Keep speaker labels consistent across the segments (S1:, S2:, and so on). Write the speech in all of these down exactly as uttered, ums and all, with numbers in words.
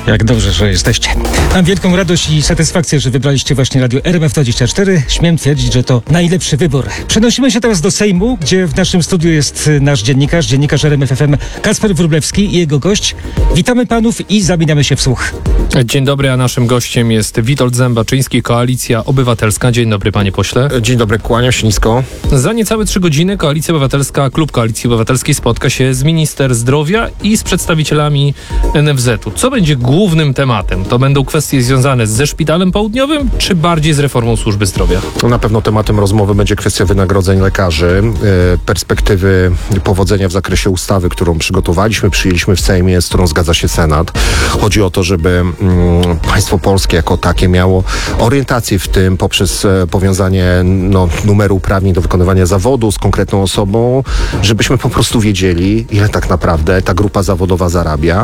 S1: Jak dobrze, że jesteście. Mam wielką radość i satysfakcję, że wybraliście właśnie Radio R M F dwadzieścia cztery. Śmiem twierdzić, że to najlepszy wybór. Przenosimy się teraz do Sejmu, gdzie w naszym studiu jest nasz dziennikarz, dziennikarz R M F F M Kacper Wróblewski i jego gość. Witamy panów i zamieniamy się w słuch.
S2: Dzień dobry, a naszym gościem jest Witold Zębaczyński, Koalicja Obywatelska. Dzień dobry, panie pośle.
S3: Dzień dobry, kłaniam się nisko.
S2: Za niecałe trzy godziny Koalicja Obywatelska, klub Koalicji Obywatelskiej spotka się z minister zdrowia i z przedstawicielami N F Z u. Co będzie głównym tematem? To będą kwestie związane ze Szpitalem Południowym, czy bardziej z reformą służby zdrowia?
S3: Na pewno tematem rozmowy będzie kwestia wynagrodzeń lekarzy, perspektywy powodzenia w zakresie ustawy, którą przygotowaliśmy, przyjęliśmy w Sejmie, z którą zgadza się Senat. Chodzi o to, żeby mm, państwo polskie jako takie miało orientację w tym poprzez powiązanie no, numeru uprawnień do wykonywania zawodu z konkretną osobą, żebyśmy po prostu wiedzieli, ile tak naprawdę ta grupa zawodowa zarabia.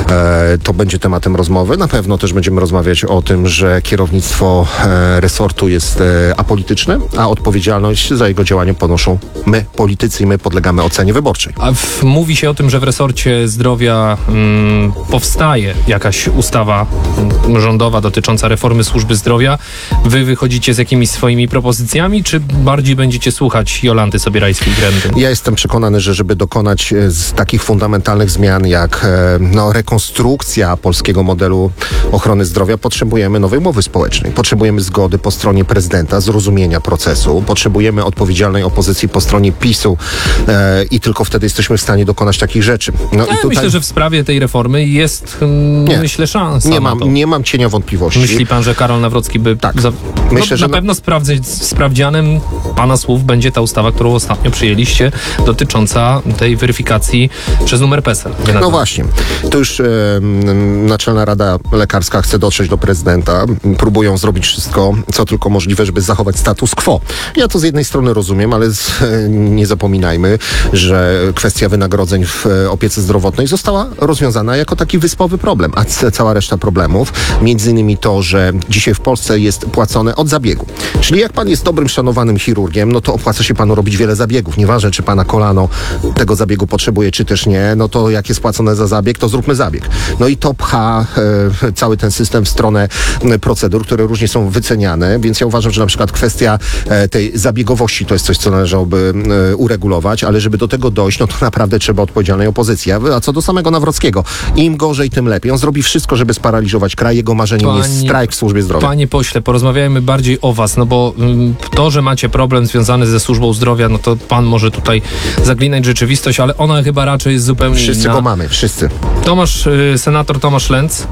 S3: E, to będzie tematem rozmowy. Na pewno też będziemy rozmawiać o tym, że kierownictwo e, resortu jest e, apolityczne, a odpowiedzialność za jego działanie ponoszą my, politycy, i my podlegamy ocenie wyborczej.
S2: A w, mówi się o tym, że w resorcie zdrowia mm, powstaje jakaś ustawa mm, rządowa dotycząca reformy służby zdrowia. Wy wychodzicie z jakimiś swoimi propozycjami, czy bardziej będziecie słuchać Jolanty Sobierajskiej-Grędy?
S3: Ja jestem przekonany, że żeby dokonać z takich fundamentalnych zmian jak no, rekonstrukcja polskiego modelu ochrony zdrowia, potrzebujemy nowej umowy społecznej. Potrzebujemy zgody po stronie prezydenta, zrozumienia procesu. Potrzebujemy odpowiedzialnej opozycji po stronie PiSu e, i tylko wtedy jesteśmy w stanie dokonać takich rzeczy. No,
S2: ja
S3: i tutaj...
S2: Myślę, że w sprawie tej reformy jest, hmm,
S3: nie,
S2: myślę, szansa
S3: nie
S2: na
S3: mam,
S2: to.
S3: Nie mam cienia wątpliwości.
S2: Myśli pan, że Karol Nawrocki by...
S3: Tak.
S2: Za...
S3: Myślę,
S2: no,
S3: że
S2: na
S3: na...
S2: pewno sprawdzy... sprawdzianem pana słów będzie ta ustawa, którą ostatnio przyjęliście, dotycząca tej weryfikacji przez numer P E S E L.
S3: No właśnie. To już e, Naczelna Rada Lekarska chce dotrzeć do prezydenta. Próbują zrobić wszystko, co tylko możliwe, żeby zachować status quo. Ja to z jednej strony rozumiem, ale z, e, nie zapominajmy, że kwestia wynagrodzeń w e, opiece zdrowotnej została rozwiązana jako taki wyspowy problem, a c- cała reszta problemów, między innymi to, że dzisiaj w Polsce jest płacone od zabiegu. Czyli jak pan jest dobrym, szanowanym chirurgiem, no to opłaca się panu robić wiele zabiegów. Nieważne, czy pana kolano tego zabiegu potrzebuje, czy też nie, no to jak jest płacone za zabieg, to zróbmy zabieg. No i to pcha e, cały ten system w stronę e, procedur, które różnie są wyceniane, więc ja uważam, że na przykład kwestia e, tej zabiegowości to jest coś, co należałoby e, uregulować, ale żeby do tego dojść, no to naprawdę trzeba odpowiedzialnej opozycji. A, a co do samego Nawrockiego, im gorzej, tym lepiej. On zrobi wszystko, żeby sparaliżować kraj. Jego marzeniem
S2: Panie,
S3: jest strajk w służbie zdrowia.
S2: Panie pośle, porozmawiajmy bardziej o was, no bo mm, to, że macie problem związany ze służbą zdrowia, no to pan może tutaj zaglinać rzeczywistość, ale ona chyba raczej jest zupełnie
S3: Wszyscy
S2: inna.
S3: go mamy, wszyscy.
S2: Tomasz, y, senator Tomasz Lenz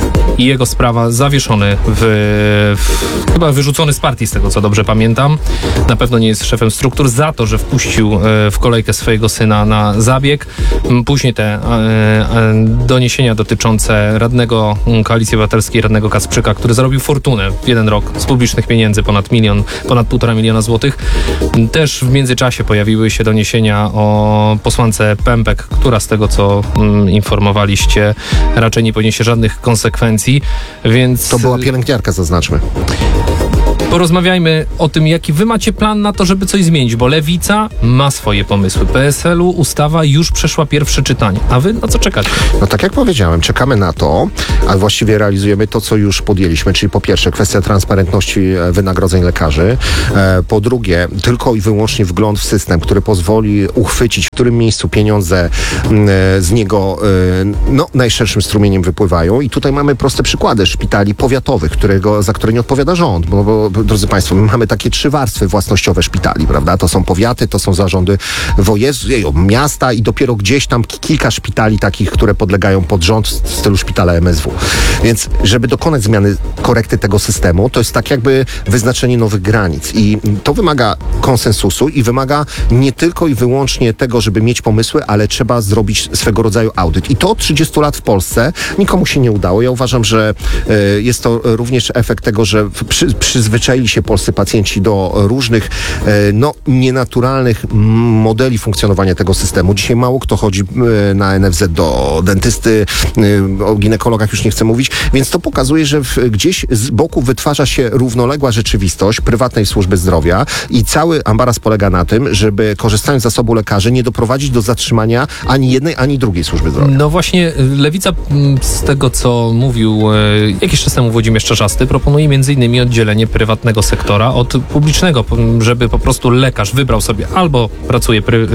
S2: i jego sprawa zawieszony w, w... chyba wyrzucony z partii, z tego co dobrze pamiętam. Na pewno nie jest szefem struktur za to, że wpuścił y, w kolejkę swojego syna na zabieg. Później te y, y, doniesienia dotyczące radnego Koalicji Obywatelskiej, radnego Kasprzyka, który zarobił fortunę w jeden rok z publicznych pieniędzy, ponad milion, ponad półtora miliona złotych. Też w międzyczasie pojawiły się doniesienia o posłance Pępek, która z tego co mm, informowaliście raczej nie poniesie żadnych konsekwencji, więc...
S3: To była pielęgniarka, zaznaczmy.
S2: Porozmawiajmy o tym, jaki wy macie plan na to, żeby coś zmienić, bo Lewica ma swoje pomysły. P S L u ustawa już przeszła pierwsze czytanie. A wy na co czekacie?
S3: No tak jak powiedziałem, czekamy na to, a właściwie realizujemy to, co już podjęliśmy, czyli po pierwsze kwestia transparentności wynagrodzeń lekarzy, e, po drugie tylko i wyłącznie wgląd w system, który pozwoli uchwycić, w którym miejscu pieniądze e, z niego e, no, najszerszym strumieniem wypływają i tutaj mamy proste przykłady szpitali powiatowych, którego, za które nie odpowiada rząd, bo, bo drodzy państwo, my mamy takie trzy warstwy własnościowe szpitali, prawda? To są powiaty, to są zarządy województw, miasta i dopiero gdzieś tam kilka szpitali takich, które podlegają pod rząd w stylu szpitala M S W. Więc żeby dokonać zmiany, korekty tego systemu, to jest tak jakby wyznaczenie nowych granic i to wymaga konsensusu i wymaga nie tylko i wyłącznie tego, żeby mieć pomysły, ale trzeba zrobić swego rodzaju audyt. I to od trzydziestu lat w Polsce nikomu się nie udało. Ja uważam, że y, jest to również efekt tego, że przy, przyzwyczajenie przyzwyczaili się polscy pacjenci do różnych, no, nienaturalnych modeli funkcjonowania tego systemu. Dzisiaj mało kto chodzi na N F Z do dentysty, o ginekologach już nie chcę mówić, więc to pokazuje, że w, gdzieś z boku wytwarza się równoległa rzeczywistość prywatnej służby zdrowia i cały ambaras polega na tym, żeby korzystając z zasobu lekarzy nie doprowadzić do zatrzymania ani jednej, ani drugiej służby zdrowia.
S2: No właśnie, Lewica z tego, co mówił jakiś czas temu Włodzimierz Czarzasty, proponuje między innymi oddzielenie prywatnego sektora od publicznego, żeby po prostu lekarz wybrał sobie albo pracuje pry,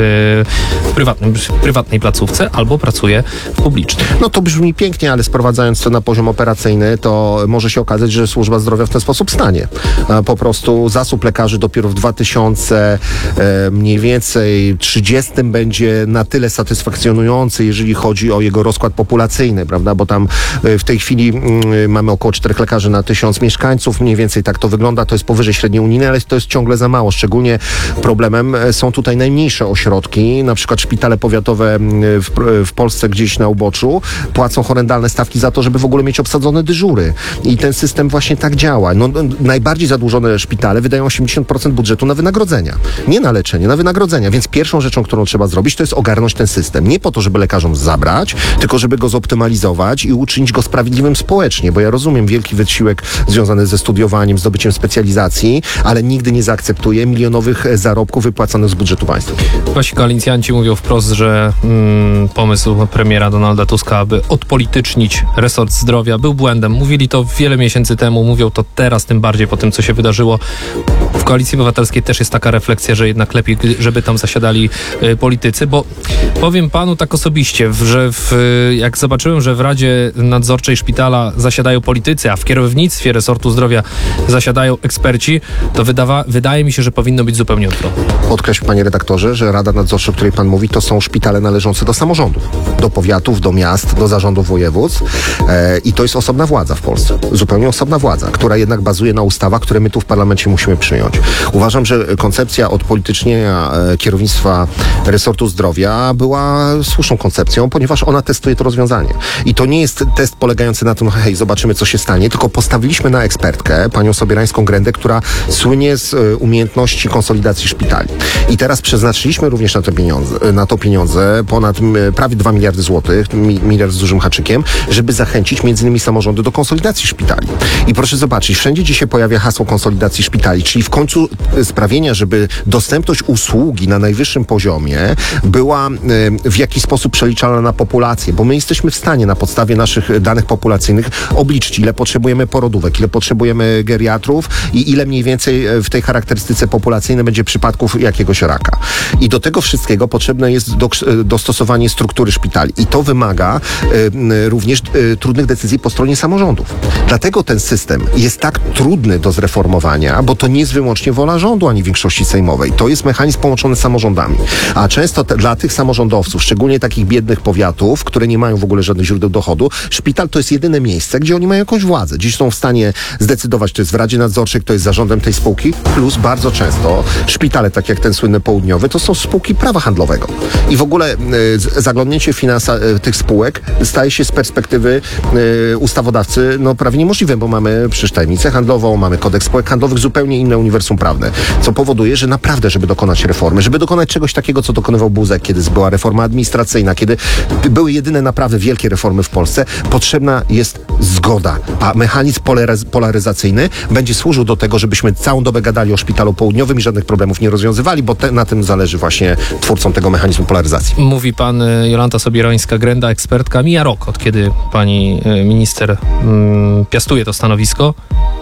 S2: w prywatnym, w prywatnej placówce, albo pracuje w publicznej.
S3: No to brzmi pięknie, ale sprowadzając to na poziom operacyjny, to może się okazać, że służba zdrowia w ten sposób stanie. Po prostu zasób lekarzy dopiero w dwa tysiące mniej więcej trzydziestym będzie na tyle satysfakcjonujący, jeżeli chodzi o jego rozkład populacyjny, prawda, bo tam w tej chwili mamy około czterech lekarzy na tysiąc mieszkańców, mniej więcej tak to wygląda, to jest powyżej średniej unijnej, ale to jest ciągle za mało. Szczególnie problemem są tutaj najmniejsze ośrodki, na przykład szpitale powiatowe w, w Polsce gdzieś na uboczu płacą horrendalne stawki za to, żeby w ogóle mieć obsadzone dyżury. I ten system właśnie tak działa. No, najbardziej zadłużone szpitale wydają osiemdziesiąt procent budżetu na wynagrodzenia. Nie na leczenie, na wynagrodzenia. Więc pierwszą rzeczą, którą trzeba zrobić, to jest ogarnąć ten system. Nie po to, żeby lekarzom zabrać, tylko żeby go zoptymalizować i uczynić go sprawiedliwym społecznie, bo ja rozumiem wielki wysiłek związany ze studiowaniem, zdobyciem specjalizacji, ale nigdy nie zaakceptuję milionowych zarobków wypłacanych z budżetu państwa.
S2: Wasi koalicjanci mówią wprost, że mm, pomysł premiera Donalda Tuska, aby odpolitycznić resort zdrowia, był błędem. Mówili to wiele miesięcy temu, mówią to teraz, tym bardziej po tym, co się wydarzyło. W Koalicji Obywatelskiej też jest taka refleksja, że jednak lepiej, żeby tam zasiadali y, politycy, bo powiem panu tak osobiście, że w, jak zobaczyłem, że w Radzie Nadzorczej Szpitala zasiadają politycy, a w kierownictwie resortu zdrowia zasiadają eksperci, to wydawa, wydaje mi się, że powinno być zupełnie odwrotnie.
S3: Podkreśl, panie redaktorze, że Rada Nadzorcza, o której pan mówi, to są szpitale należące do samorządów, do powiatów, do miast, do zarządów województw e, i to jest osobna władza w Polsce. Zupełnie osobna władza, która jednak bazuje na ustawach, które my tu w parlamencie musimy przyjąć. Uważam, że koncepcja odpolitycznienia e, kierownictwa resortu zdrowia była słuszną koncepcją, ponieważ ona testuje to rozwiązanie. I to nie jest test polegający na tym, hej, zobaczymy, co się stanie, tylko postawiliśmy na ekspertkę, panią Sobierańską-Grendę, która słynie z e, umiejętności konsolidacji szpitali. I teraz przeznaczyliśmy również na to pieniądze, na to pieniądze ponad m, prawie dwa miliardy złotych, mi, miliard z dużym haczykiem, żeby zachęcić między innymi samorządy do konsolidacji szpitali. I proszę zobaczyć, wszędzie gdzie się pojawia hasło konsolidacji szpitali, czyli w końcu sprawienia, żeby dostępność usługi na najwyższym poziomie była e, w jakiś sposób przeliczana na populację, bo my jesteśmy w stanie na podstawie naszych danych populacyjnych obliczyć, ile potrzebujemy porodówek, ile potrzebujemy geriatrów i ile mniej więcej w tej charakterystyce populacyjnej będzie przypadków jakiegoś raka. I do tego wszystkiego potrzebne jest do, dostosowanie struktury szpitali. I to wymaga y, również y, trudnych decyzji po stronie samorządów. Dlatego ten system jest tak trudny do zreformowania, bo to nie jest wyłącznie wola rządu ani większości sejmowej. To jest mechanizm połączony z samorządami. A często te, dla tych samorządowców, szczególnie takich biednych powiatów, które nie mają w ogóle żadnych źródeł dochodu, szpital to jest jedyne miejsce, gdzie oni mają jakąś władzę. Dziś są w stanie zdecydować, kto jest w Radzie Nadzorczej, kto jest zarządem tej spółki, plus bardzo często szpitale, tak jak ten słynny Południowy, to są spółki prawa handlowego. I w ogóle y, zaglądnięcie finansa y, tych spółek staje się z perspektywy y, ustawodawcy no prawie niemożliwe, bo mamy przecież tajemnicę handlową, mamy kodeks spółek handlowych, zupełnie inne uniwersum prawne, co powoduje, że naprawdę, żeby dokonać reformy, żeby dokonać czegoś takiego, co dokonywał Buzek, kiedy była reforma administracyjna, kiedy były jedyne naprawdę wielkie reformy w Polsce, potrzebna jest zgoda, a mechanizm polaryz- polaryzacyjny będzie służył do tego, żebyśmy całą dobę gadali o Szpitalu Południowym i żadnych problemów nie rozwiązywali, bo te, na tym zależy właśnie twórcom tego mechanizmu polaryzacji.
S2: Mówi pan Jolanta Sobierańska-Grenda, ekspertka. Mija rok, od kiedy pani minister mm, piastuje to stanowisko.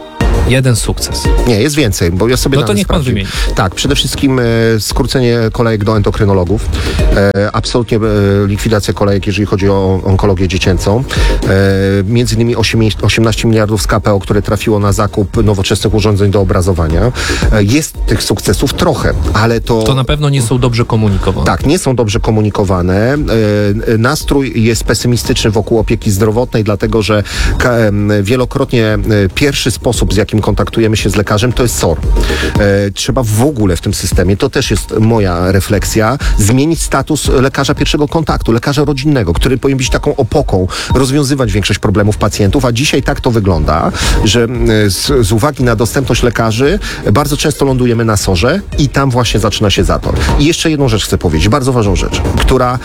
S2: Jeden sukces.
S3: Nie, jest więcej, bo ja sobie
S2: No to niech pan wymieni.
S3: Tak, przede wszystkim e, skrócenie kolejek do endokrynologów, e, absolutnie e, likwidacja kolejek, jeżeli chodzi o onkologię dziecięcą, e, między innymi osiemnaście miliardów z K P O, które trafiło na zakup nowoczesnych urządzeń do obrazowania. E, jest tych sukcesów trochę, ale to...
S2: To na pewno nie są dobrze komunikowane.
S3: Tak, nie są dobrze komunikowane. E, nastrój jest pesymistyczny wokół opieki zdrowotnej, dlatego że ka, e, wielokrotnie e, pierwszy sposób, z jakim jakim kontaktujemy się z lekarzem, to jest S O R. E, trzeba w ogóle w tym systemie, to też jest moja refleksja, zmienić status lekarza pierwszego kontaktu, lekarza rodzinnego, który powinien być taką opoką, rozwiązywać większość problemów pacjentów, a dzisiaj tak to wygląda, że e, z, z uwagi na dostępność lekarzy bardzo często lądujemy na S O R-ze i tam właśnie zaczyna się zator. I jeszcze jedną rzecz chcę powiedzieć, bardzo ważną rzecz, która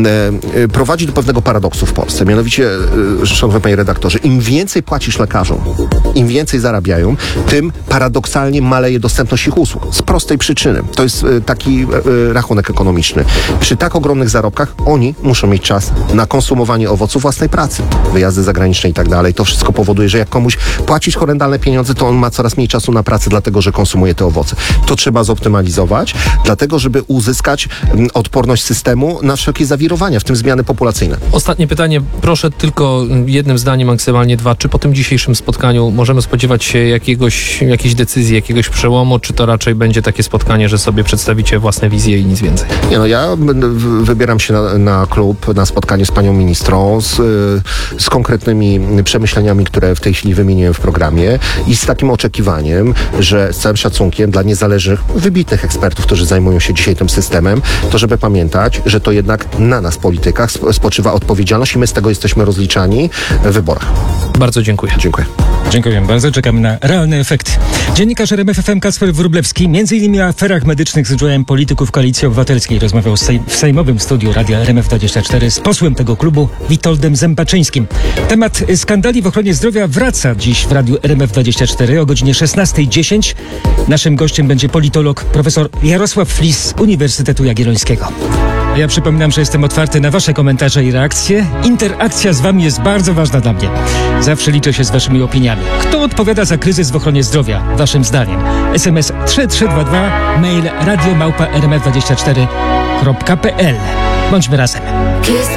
S3: e, e, prowadzi do pewnego paradoksu w Polsce. Mianowicie, e, szanowny panie redaktorze, im więcej płacisz lekarzom, im więcej zarabiają, tym paradoksalnie maleje dostępność ich usług. Z prostej przyczyny. To jest e, taki e, rachunek ekonomiczny. Przy tak ogromnych zarobkach oni muszą mieć czas na konsumowanie owoców własnej pracy. Wyjazdy zagraniczne i tak dalej. To wszystko powoduje, że jak komuś płacisz horrendalne pieniądze, to on ma coraz mniej czasu na pracę, dlatego że konsumuje te owoce. To trzeba zoptymalizować, dlatego żeby uzyskać m, odporność systemu na wszelkie zawirowania, w tym zmiany populacyjne.
S2: Ostatnie pytanie, proszę tylko jednym zdaniem, maksymalnie dwa. Czy po tym dzisiejszym spotkaniu możemy spodziewać się jakiegoś, jakiejś decyzji, jakiegoś przełomu, czy to raczej będzie takie spotkanie, że sobie przedstawicie własne wizje i nic więcej?
S3: Nie no, ja w- wybieram się na, na klub, na spotkanie z panią ministrą, z, y, z konkretnymi przemyśleniami, które w tej chwili wymieniłem w programie i z takim oczekiwaniem, że z całym szacunkiem dla niezależnych, wybitnych ekspertów, którzy zajmują się dzisiaj tym systemem, to żeby pamiętać, że to jednak na nas, politykach, sp- spoczywa odpowiedzialność i my z tego jesteśmy rozliczani w wyborach.
S2: Bardzo dziękuję.
S3: Dziękuję.
S1: Dziękuję bardzo, czekamy na realny efekt. Dziennikarz R M F F M Kacper Wróblewski między innymi o aferach medycznych z udziałem polityków Koalicji Obywatelskiej rozmawiał sej- w sejmowym studiu Radia R M F dwadzieścia cztery z posłem tego klubu Witoldem Zębaczyńskim. Temat skandali w ochronie zdrowia wraca dziś w Radiu R M F dwadzieścia cztery o godzinie szesnasta dziesięć. Naszym gościem będzie politolog profesor Jarosław Flis z Uniwersytetu Jagiellońskiego. Ja przypominam, że jestem otwarty na wasze komentarze i reakcje. Interakcja z wami jest bardzo ważna dla mnie. Zawsze liczę się z waszymi opiniami. Kto odpowiada za kryzys w ochronie zdrowia, waszym zdaniem? S M S trzy trzy dwa dwa, mail radio małpa r m f dwadzieścia cztery kropka p l. Bądźmy razem.